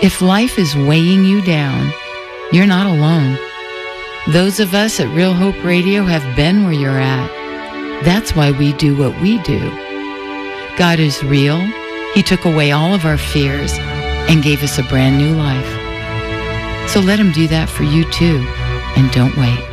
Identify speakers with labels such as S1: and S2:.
S1: If life is weighing you down, you're not alone. Those of us at Real Hope Radio have been where you're at. That's why we do what we do. God is real. He took away all of our fears and gave us a brand new life. So let him do that for you too, and don't wait.